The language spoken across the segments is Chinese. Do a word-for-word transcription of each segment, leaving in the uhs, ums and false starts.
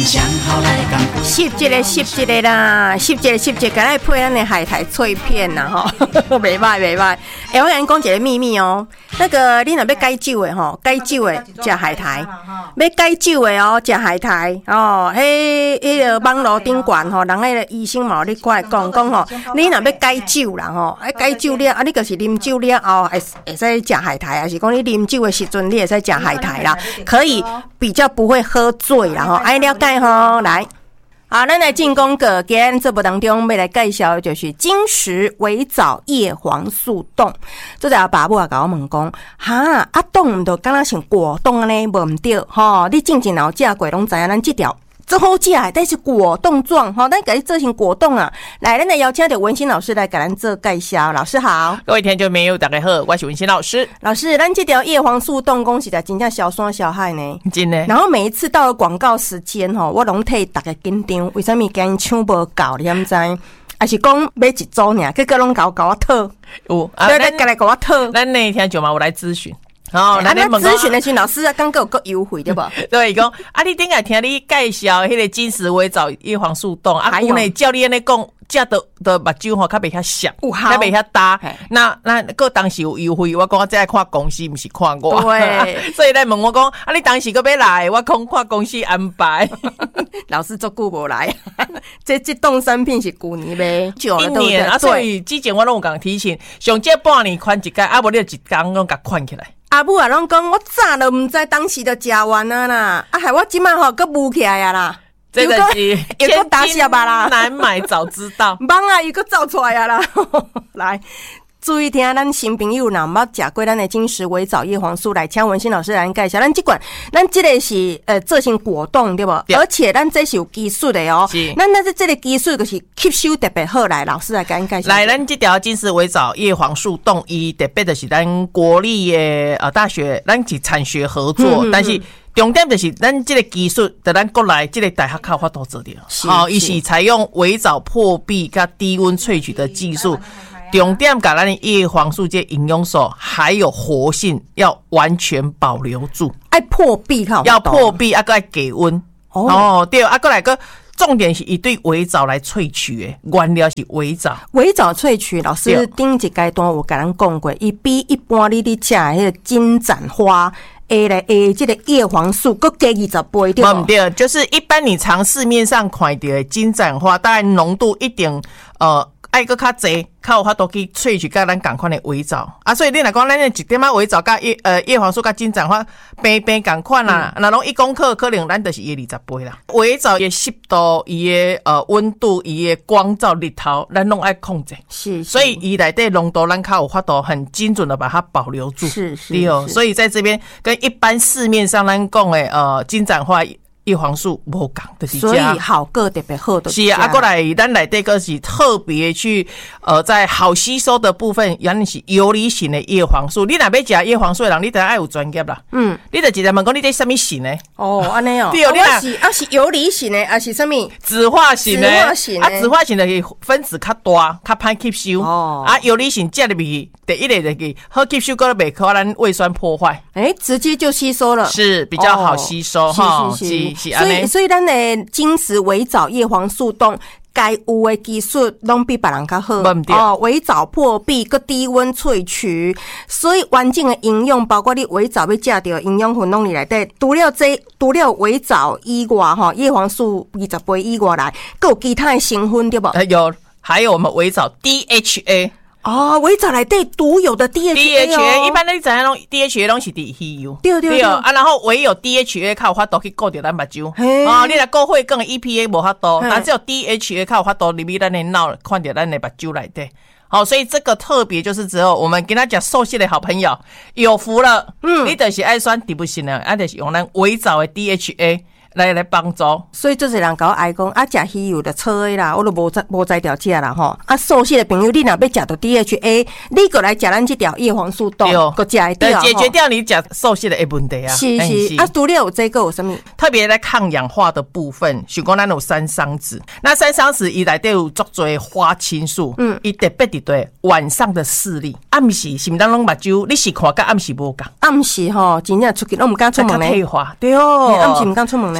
吸一个吸一个啦，吸一个吸一个，敢来配咱的海苔脆片啦吼，袂歹袂歹。哎，我甲你讲一个秘密哦，那个你若要解酒的吼，解酒的食海苔，要解酒的哦，食海苔哦，迄迄个网络顶悬吼，人迄个医生嘛，你过来讲讲吼，你若要解酒啦吼，啊解酒了啊，你就是啉酒了后会会使食海苔，还是讲你啉酒的时阵你会使食海苔啦，可以比较不会喝醉啦吼，爱了解吼，来。好，咱来进攻个，今天这部当中要来介绍的就是金石维藻叶黄素冻。这个爸母也甲我问讲，哈啊冻毋就敢若像果冻安尼，无毋对吼。你进前有食过，拢知影咱这条最好食的，但是果冻状吼，咱给它做成果冻啊。来，咱来邀请到文心老师来给咱做介绍。老师好， 各位听众朋友大家好，我是文心老师。 老师，咱这条叶黄素冻讲实在真正小山小海呢， 真的。 然后每一次到了广告时间吼，我拢替大家紧张，为什么今抢无够？你毋知？还是讲买一组尔，结果拢搞搞我套， 有啊，对对，过来搞我套。 咱那天就嘛，我来咨询。哦， 咱咨询的时候，老师啊，刚刚有个优惠对吧？ 对，讲啊，你顶下听你介绍迄个金石维藻叶黄素冻，啊，有呢照你安尼讲，食的的目睭吼，较袂遐涩，较袂遐搭。那那个当时有优惠，我讲我再来看公司，不是看我。 对， 所以来问我讲，啊，你当时个要来，我讲看公司安排。 老师足久无来，这这冻产品是旧年呗， 一年啊，所以之前我拢有讲提醒，上这半年款一届，啊，无你就一工拢甲款起来。 阿母啊，拢讲我早都毋知当时就食完啊啦，啊害我即摆吼搁补起来啊啦， 这个是又搁打下巴啦， 难买早知道， 忙啊又搁走出来啊啦，来。注意听，咱新朋友若捌食过咱的金石维藻叶黄素，来请文心老师来介绍。咱这款，咱这个是呃做成果冻对不？而且咱这是有技术的哦。是。咱咱这这个技术就是吸收特别好，来老师来跟介绍。 来，咱这条金石维藻叶黄素冻，伊特别的是咱国立的呃大学，咱是产学合作，嗯、但是。重点就是咱这个技术，在咱国内这个大学较有法度做到。好，伊是采用维藻破壁加低温萃取的技术。重点把咱的叶黄素这营养素还有活性要完全保留住， 爱破壁哈， 要破壁啊，个爱给温哦, 哦，对啊，过来个重点是一对维藻来萃取的，原料是维藻， 维藻萃取。老师顶一阶段有跟咱讲过，伊比一般你伫食迄个金盏花。A 来 A 这个叶黄素更加二十倍对不？对，就是一般你常市面上看到的金盏花，当然浓度一定呃爱个较济，较有法度去萃取甲咱同款的维藻啊。所以你若讲咱的一点仔维藻甲叶呃叶黄素甲金盏花平平同款啦，那拢、嗯、一公克可能咱就是伊二十倍啦。维藻的湿度、伊的呃温度、伊的光照、日头，咱拢爱控制。 是, 是， 所以伊内底浓度咱较有法度很精准的把它保留住。 是是， 对哦。所以在这边跟一般市面上咱讲的呃金盏花。叶黄素无共的， 所以好个特别好的是啊，过来咱内底个是特别去呃，在好吸收的部分，原来是游离型的叶黄素。你若要食叶黄素的人，你得爱有专业啦。嗯，你得直接问讲你这什么型的？ 哦，安尼哦， 对， 啊，我是啊是游离型的，啊是什么？ 酯化型的， 酯化型的， 啊，酯化型的分子较大，较歹吸收。哦，啊，游离型食入去，第一个就是好吸收，个袂可咱胃酸破坏。 哎，直接就吸收了， 是比较好吸收哈。 是是是。所以，所以咱的金石维藻叶黄素冻，该有的技术拢比别人较好哦。维藻破壁，佮低温萃取，所以完整的营养，包括你维藻要食到的营养分拢里内底。除了这，除了维藻以外，哈，叶黄素二十倍以外来，佮有其他的成分对不？ 有，还有我们维藻 D H A。 哦，维藻内底独有的 D H A， D H A 一般你知影拢 D H A 拢是伫鱼油， 对对对啊，然后唯有 D H A 较有法度去顾着咱目睭，哦，你来顾血管的 E P A 无法度，但只有 D H A 较有法度入去咱的脑，看着咱的目睭内底。好，所以这个特别就是只有我们跟他讲瘦系的好朋友有福了，嗯，你就是爱选植物性的，啊，就是用咱维藻的 D H A。来来帮助， 所以就是人甲我爱讲啊，食鱼油就错的啦，我都无在无在条食啦吼。啊，素食的朋友，你若要食到 D H A， 你过来食咱这条叶黄素冻，个食会掉， 解决掉你食素食的一问题啊。 是是，啊，除了有这个有什么？ 特别在抗氧化的部分，像讲咱有三桑子，那三桑子伊内底有足多花青素，嗯，伊特别伫对晚上的视力，暗时是毋当拢目睭，你是看甲暗时无共， 暗时吼真正出去拢毋敢出门咧， 退化，对哦， 暗时毋敢出门咧。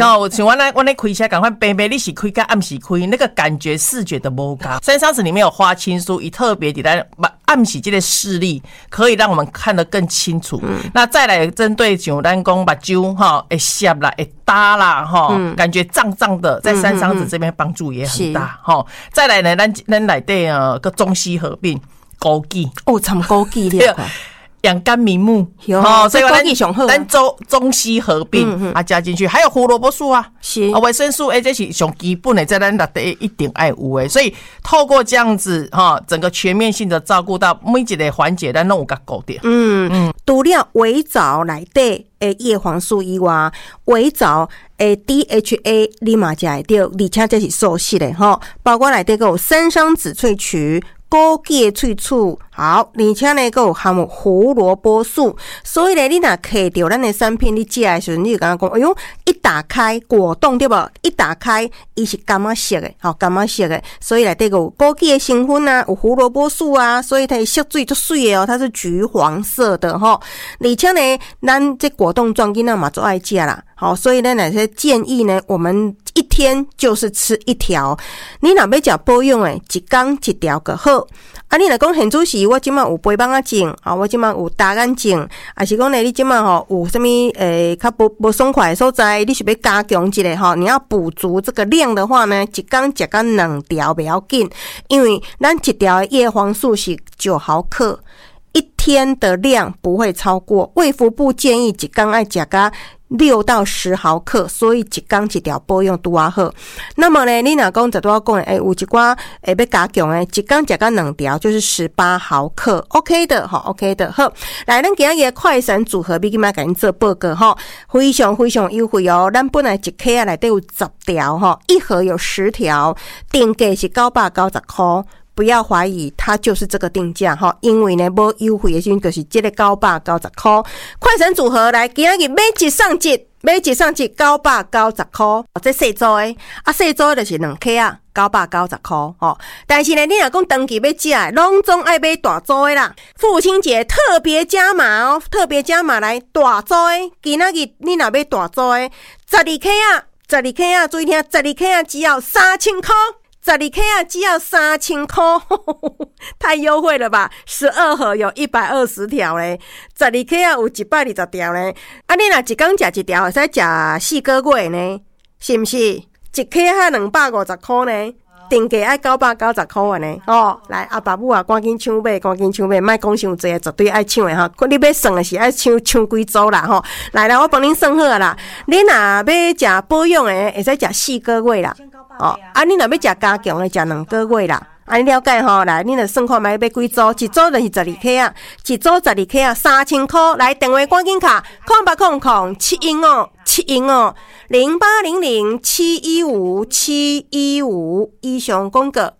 像我像我那我那开车，赶快白白你是开跟暗时开，那个感觉视觉的不高。三沙子里面有花青素，以特别的来暗时这个视力，可以让我们看得更清楚。嗯、那再来针对像咱讲目睭哈，会涩啦，会搭啦哈，嗯、感觉胀胀的，在三沙子这边帮助也很大哈、嗯。再来呢，咱咱内底呃个中西合并，枸杞哦，掺枸杞了。 养肝明目哦，所以咱咱中中西合并、嗯、啊加进去，还有胡萝卜素啊， 是啊维生素 A 这是上基本的，在咱内底一定爱有诶。所以透过这样子哈，整个全面性的照顾到每一个环节，咱拢有甲顾到。 嗯嗯，除了维藻内底诶叶黄素以外，维藻诶 D H A 你嘛食会到，而且这是素食的吼，包括内底有山桑子萃取。枸杞的萃取好，而且呢，还有含有胡萝卜素，所以呢，你若摕到咱的产品，你食的时候，你就感觉讲，哎呦，一打开果冻对不？一打开，伊是柑仔色的，好柑仔色的，所以内底有枸杞的成分啊，有胡萝卜素啊，所以它色水就水的哦，它是橘黄色的哈。而且呢，咱这果冻状囡仔嘛最爱食啦，好，所以呢，哪些建议呢？我们一天就是吃一条，你若要食保养的，一天一条就好。啊，你若讲现主时，我即马有肥胖啊症，啊，我即马有大眼症，还是讲呢，你即马吼有啥物诶，较无无爽快的所在，你是要加强一下吼，你要补足这个量的话呢，一天食到两条不要紧，因为咱一条的叶黄素是九毫克，一天的量不会超过，卫福部建议一天爱食到六到十毫克，所以一天一条保养拄啊好。那么呢，你若讲就拄啊讲诶，有一寡诶要加强诶，一天食到两条就是十八毫克 ，OK 的吼 ，OK 的好。来，咱今日的快闪组合，比今仔甲恁做报告吼，非常非常优惠哦。咱本来一克啊内底有十条吼，一盒有十条，定价是九百九十块。不要怀疑，它就是这个定价哈，因为呢，无优惠的时候就是这个九百九十块。快闪组合来，今日买一送一，买一送一九百九十块。这细组的，啊细组就是两克啊，九百九十块哦。但是呢，你若讲长期要食，拢总爱买大组的啦。父亲节特别加码哦，特别加码来大组的，今仔日你若买大组的，十二克啊，十二克啊，注意听，十二克啊，只要三千块。十二克啊，只要三千块，太优惠了吧！十二盒有一百二十条嘞，十二克啊有一百二十条嘞。啊，你若一天食一条，会使食四个月呢，是不是？一克还两百五十块呢，定价爱九百九十块呢。哦，来阿爸母啊，赶紧抢买，赶紧抢买，莫讲伤济，绝对爱抢的哈。你要算的是爱抢抢几组啦吼。来啦，我帮恁算好啦。你若要食保养的，会使食四个月啦。哦，啊，你若要食加强的，食两个月啦。啊，你了解吼？来，你若算看卖要几组？一组就是十二克啊，一组十二克啊，三千块。来，电话赶紧卡，空八空空七一五七一五零八零零七一五七一五以上广告。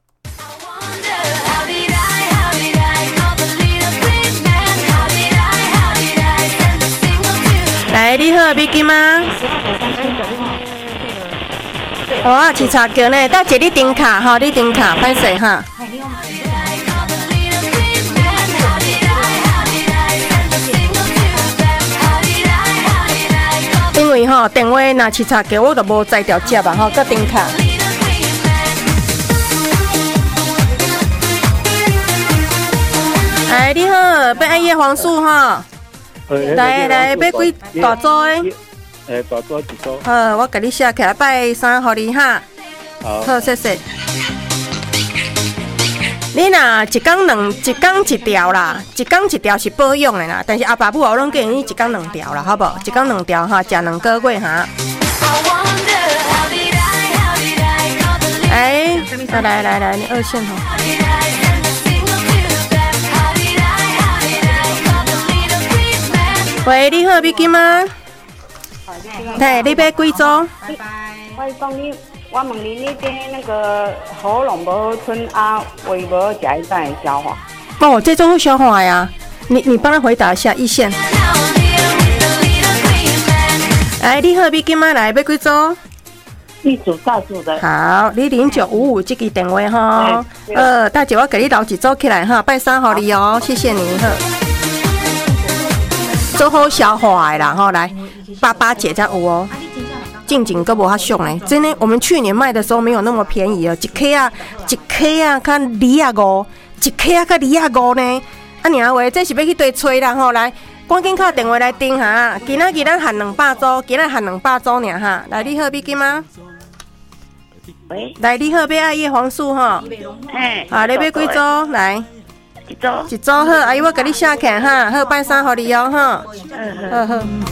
来，你好，美金吗？哦啊，去查桥呢，大姐你订卡哈，你订卡，歹势哈。因为吼电话若去查桥，我就无在调接吧吼，搁订卡。哎，你好，要爱叶黄素哈。来来，要几大组的？ 诶，大组一组。 好，我给你写起来，拜三互你哈。 好， 好，谢谢。你若一天两一天一条啦，一天一条是保养的啦，但是阿爸母我拢建议你一天两条啦，好不好？一天两条哈，食两个月哈。哎，来来来，你二线吼。喂，你好，美金吗？嘿，你要几组？ 拜拜。我讲你，我问你那边那个喉咙不好吞啊，胃不好，食一再消化。 哦，这种会消化呀。你你帮他回答一下一线。来，你好，美金吗？来，要几组？ 一组大组的。 好，你零九五五这个电话哈。呃，大姐，我给你留一组起来哈，拜三好你哦，谢谢你哈。做好消化的啦，吼来八八节才有哦。 近景个无遐俗呢。真的，我们去年卖的时候没有那么便宜哦，一克啊，一克啊，看二啊五，一克啊，看二啊五呢。啊，娘话，这是要去对吹啦吼，来，赶紧敲电话来订哈。今仔日咱限两百组，今仔限两百组尔哈。来，你好，美金吗？ 喂， 来，你好，要爱叶黄素哈。 嘿， 啊，你要几组？来， 一组， 一组好，阿姨我给你写起来哈，好，拜三互你哦哈。 嗯好好。